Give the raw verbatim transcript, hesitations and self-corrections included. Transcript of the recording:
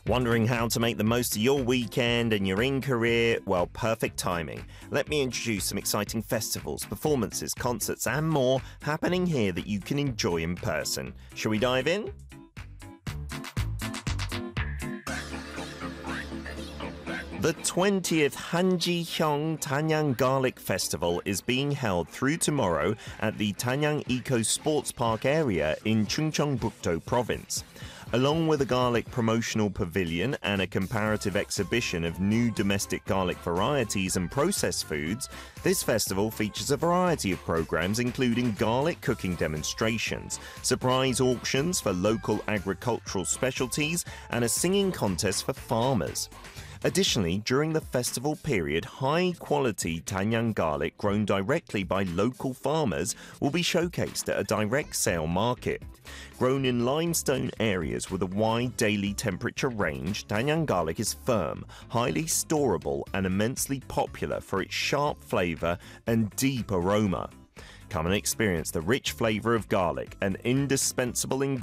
Wondering how to make the most of your weekend and you're in Korea? Well, perfect timing. Let me introduce some exciting festivals, performances, concerts and more happening here that you can enjoy in person. Shall we dive in? The twentieth Hanjihyung Tanyang Garlic Festival is being held through tomorrow at the Tanyang Eco Sports Park area in Chungcheongbuk-do Province. Along with a garlic promotional pavilion and a comparative exhibition of new domestic garlic varieties and processed foods, this festival features a variety of programs including garlic cooking demonstrations, surprise auctions for local agricultural specialties, and a singing contest for farmers. Additionally, during the festival period, high-quality Tanyang garlic grown directly by local farmers will be showcased at a direct sale market. Grown in limestone areas with a wide daily temperature range, Tanyang garlic is firm, highly storable, and immensely popular for its sharp flavor and deep aroma. Come and experience the rich flavor of garlic, an indispensable ingredient